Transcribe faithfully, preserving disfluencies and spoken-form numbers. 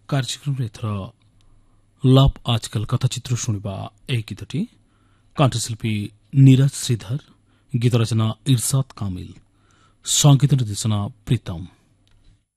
କାର୍ଯ୍ୟକ୍ରମରେ ଏଥର ଲଭ୍ ଆଜକାଲ କଥାଚିତ୍ର ଶୁଣିବା ଏହି ଗୀତଟି କଣ୍ଠଶିଳ୍ପୀ ନିରଜ ଶ୍ରୀଧର, ଗୀତ ରଚନା ଇରଶାଦ କାମିଲ, ସଙ୍ଗୀତ ନିର୍ଦ୍ଦେଶନା ପ୍ରୀତମ।